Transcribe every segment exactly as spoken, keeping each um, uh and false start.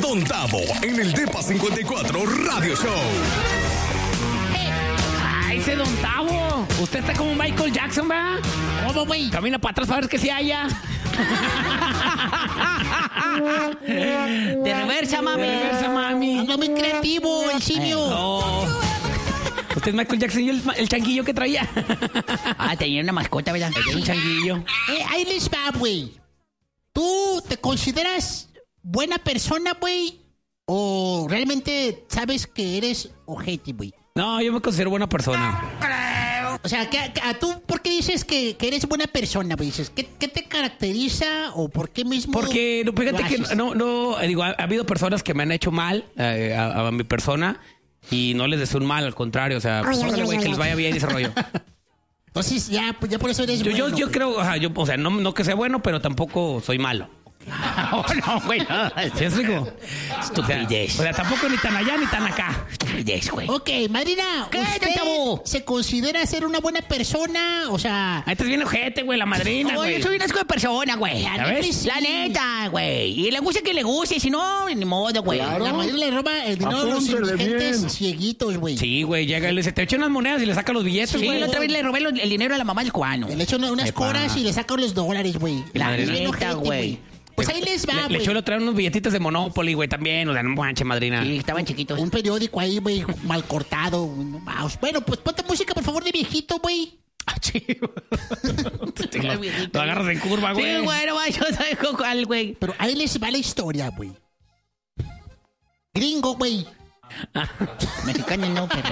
Don Tavo en el Depa cincuenta y cuatro Radio Show. ¡Ay, ese Don Tavo! Usted está como Michael Jackson, ¿va? ¿Cómo, güey? Camina para atrás para ver que se halla. De reversa, mami. De reversa, mami. Ando muy creativo, el simio. Eh, no. Usted es Michael Jackson y el, el changuillo que traía. Ah, tenía una mascota, ¿verdad? Un changuillo. Eh, ahí les va, güey. ¿Tú te consideras buena persona, güey? ¿O realmente sabes que eres ojete, güey? No, yo me considero buena persona. O sea, ¿qué, qué, ¿tú por qué dices que, que eres buena persona, güey? Dices, ¿qué, ¿qué te caracteriza o por qué mismo? Porque, no, fíjate que no, no, digo, ha, ha habido personas que me han hecho mal eh, a, a mi persona y no les deseo un mal, al contrario, o sea, pues, órale, güey, que les vaya bien ese rollo. Entonces, ya, pues, ya por eso eres yo, bueno. Yo, yo güey. creo, ajá, yo, o sea, no, no que sea bueno, pero tampoco soy malo. Oh, no, güey. No. ¿Sí es rico? Estupidez. O sea, o sea, tampoco ni tan allá ni tan acá. Estupidez, güey. Ok, madrina, ¿Qué, ¿usted Tavo? se considera ser una buena persona? O sea... Ahí estás bien ojete, güey, la madrina, güey. Yo soy una asco de persona, güey. ¿Ya ves? La neta, güey. Y le gusta que le guste, si no, ni modo, güey. Claro. La madrina le roba el dinero a los Apúntele indigentes bien. cieguitos, güey. Sí, güey, llega y le dice, te echa unas monedas y le saca los billetes, Sí, güey. la otra vez le robé lo- el dinero a la mamá del cubano. Le echo una- unas Epa. coras y le saco los dólares, güey. La Madre neta, ojete, güey. Pues ahí les va, Le, güey. le echó lo traer unos billetitos de Monopoly, güey, también. O sea, no manches, madrina. Sí, estaban chiquitos. Un periódico ahí, güey, mal cortado. No, mouse. Bueno, pues ponte música, por favor, de viejito, güey. Ah, sí. lo, lo agarras en curva, güey. Sí, güey, no va, yo sé cuál, güey. Pero ahí les va la historia, güey. Gringo, güey. Mexicano no, pero...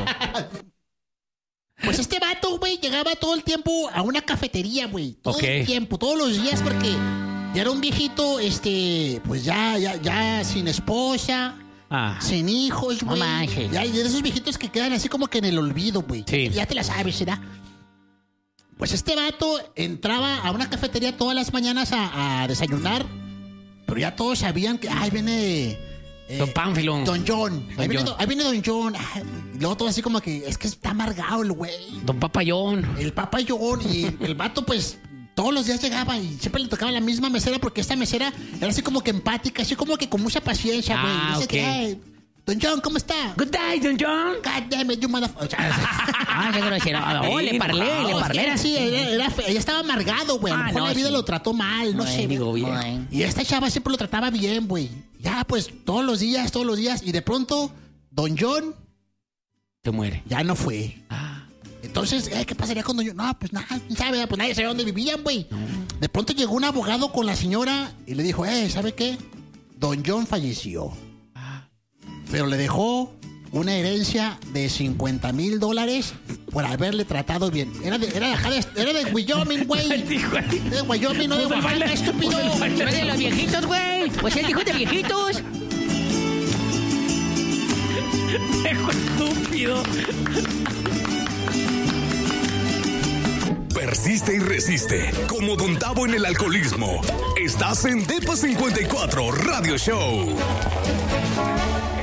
Pues este vato, güey, llegaba todo el tiempo a una cafetería, güey. Todo Ok. el tiempo, todos los días, porque ya era un viejito, este, pues ya, ya, ya sin esposa, Ah. sin hijos, güey. No manches. Ya, de esos viejitos que quedan así como que en el olvido, güey. Sí. Ya te la sabes, ¿verdad? Pues este vato entraba a una cafetería todas las mañanas a, a desayunar, pero ya todos sabían que, ay, viene... eh, Don Pánfilo. Don John. Don ahí, viene, John. don- ahí viene Don John. Ay, y luego todo así como que, es que está amargado el güey. Don Papayón. El Papa John y el vato, pues, todos los días llegaba y siempre le tocaba la misma mesera porque esta mesera era así como que empática, así como que con mucha paciencia, güey. Ah, Dice ok. que, "Ay, Don John, ¿cómo está? Good day, Don John. God damn it, you motherfucker." Ah, qué grosero. Oh, le parlé, le No, es que parlé. era así, era, era fe- ella estaba amargado, güey. A lo Ah, mejor no, la vida sí. lo trató mal, no Ay, sé. digo, güey. bien. Y esta chava siempre lo trataba bien, güey. Ya, pues, todos los días, todos los días. Y de pronto, Don John Se muere. ya no fue. Ah. Entonces, eh, ¿qué pasaría con Don John? No, pues nada, ¿quién sabe? Pues nadie sabía dónde vivían, güey. De pronto llegó un abogado con la señora y le dijo, eh, ¿sabe qué? Don John falleció. Pero le dejó una herencia de cincuenta mil dólares por haberle tratado bien. Era de, era de, acá de- era de Wyoming, güey. Dijo ahí. De Wyoming, no de Pues el Oaxaca, baile- estúpido. pues el baile- No de los viejitos, güey. Pues él dijo de viejitos. Viejo estúpido. Persiste y resiste. Como Don Tavo en el alcoholismo. Estás en Depa cincuenta y cuatro Radio Show.